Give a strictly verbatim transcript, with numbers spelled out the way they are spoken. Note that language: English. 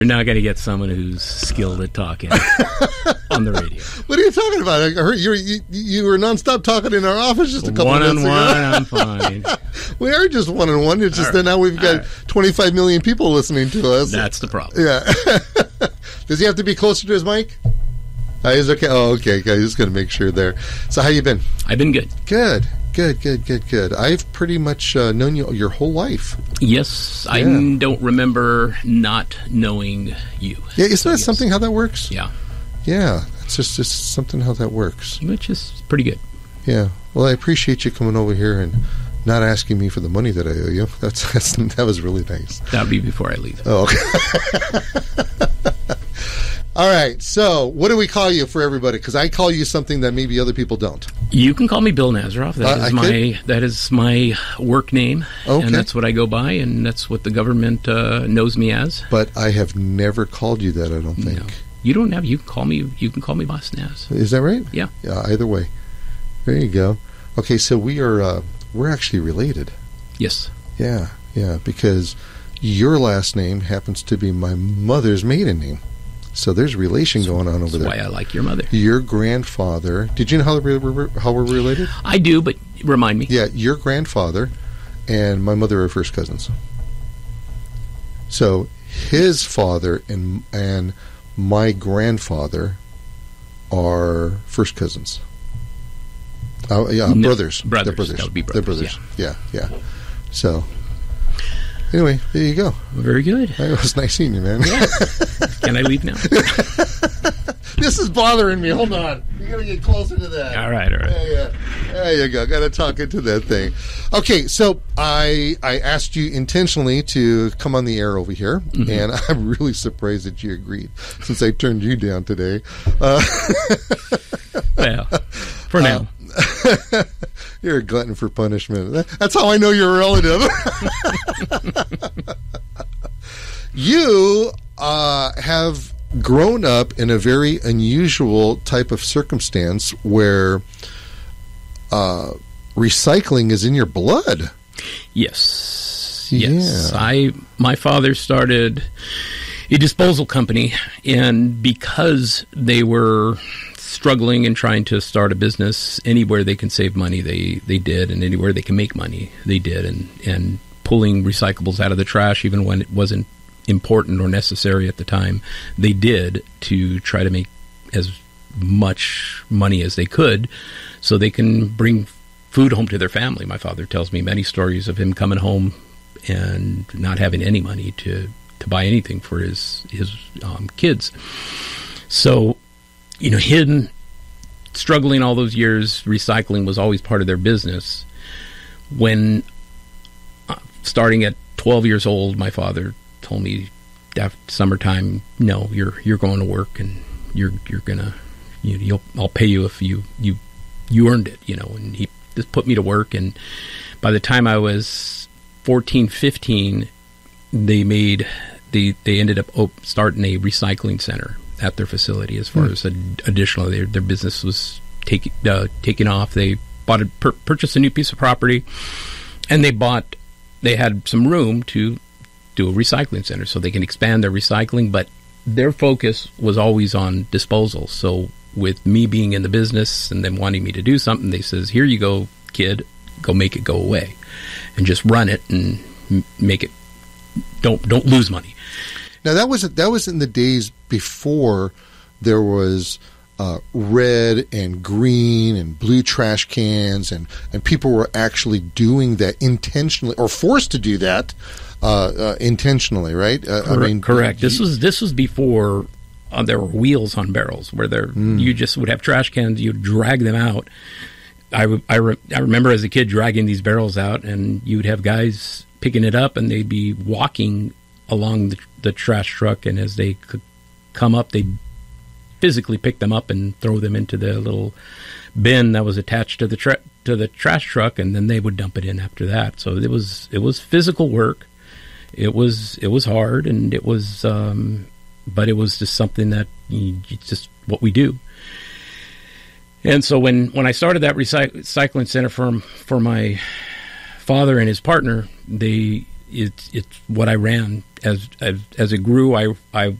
You're not going to get someone who's skilled at talking on the radio. What are you talking about? I heard you, you, you were nonstop talking in our office just a couple one minutes ago. One-on-one, I'm fine. We are just one-on-one. It's just All that right. now we've got All right. twenty-five million people listening to us. That's the problem. Yeah. Does he have to be closer to his mic? Uh, he's okay. Oh, okay. Okay. Just going to make sure there. So how you been? I've been good. Good. Good, good, good, good. I've pretty much uh, known you your whole life. Yes, I Yeah. don't remember not knowing you. Yeah, isn't So, that yes. something how that works? Yeah, Yeah, it's just, just something how that works. which is pretty good. Yeah. Well, I appreciate you coming over here and not asking me for the money that I owe you. That's, that's that was really nice. That would be before I leave. Oh, okay. All right. So, what do we call you for everybody? Because I call you something that maybe other people don't. You can call me Bill Nazaroff. That Uh, is I my could? that is my work name, Okay. and that's what I go by, and that's what the government uh, knows me as. But I have never called you that, I don't think. No, you don't have. You can call me. You can call me Boss Naz. Is that right? Yeah. Yeah, either way. There you go. Okay, so we are, uh, we're actually related. Yes. Yeah, yeah, because your last name happens to be my mother's maiden name. So there's relation going on over That's there. why I like your mother. Your grandfather, did you know how we're, we're- how we're related? I do, but remind me. Yeah, your grandfather and my mother are first cousins. So his father and and my grandfather are first cousins. Uh, yeah, No, brothers. brothers. They're brothers. That would be They're brothers, brothers. Yeah, yeah. So anyway, there you go. Very good. It was nice seeing you, man. Can I leave now? This is bothering me. Hold on. You gotta get closer to that. All right, all right. Yeah, yeah. There you go. Gotta talk into that thing. Okay, so I I asked you intentionally to come on the air over here, Mm-hmm. and I'm really surprised that you agreed, since I turned you down today. Uh, Well, for now. You're a glutton for punishment. That- That's how I know you're a relative. You uh, have grown up in a very unusual type of circumstance where uh, recycling is in your blood. Yes. Yes. Yeah. I my father started a disposal company, and because they were struggling and trying to start a business anywhere they can save money, they they did, and anywhere they can make money, they did, and and pulling recyclables out of the trash even when it wasn't important or necessary at the time, they did, to try to make as much money as they could so they can bring food home to their family. My father tells me many stories of him coming home and not having any money to, to buy anything for his his um, kids. So, you know, him struggling all those years, recycling was always part of their business. When uh, starting at twelve years old, my father told me after summertime, no, you're you're going to work, and you're you're gonna you know, you'll I'll pay you if you you you earned it, you know. And he just put me to work, and by the time I was fourteen, fifteen, they made they they ended up op- starting a recycling center at their facility. As far Hmm. as ad- additional, their their business was taking uh, taking off. They bought a pur- purchased a new piece of property, and they bought they had some room to do a recycling center so they can expand their recycling, but their focus was always on disposal. So with me being in the business and them wanting me to do something, they says, here you go, kid, go make it go away and just run it and m- make it, don't don't lose money. Now that was that was in the days before there was uh, red and green and blue trash cans, and, and people were actually doing that intentionally or forced to do that uh, uh, intentionally, right? Uh, Correct. I mean, correct. This was this was before uh, there were wheels on barrels, where there you just would have trash cans, you'd drag them out. I, w- I, re- I remember as a kid dragging these barrels out, and you would have guys picking it up, and they'd be walking along the, the trash truck, and as they could come up, they'd physically pick them up and throw them into the little bin that was attached to the tra- to the trash truck, and then they would dump it in after that. So it was it was physical work. It was it was hard, and it was, um, but it was just something that you, it's just what we do. And so when, when I started that recy- recycling center for for my father and his partner, they it's it's what I ran as as as it grew. I I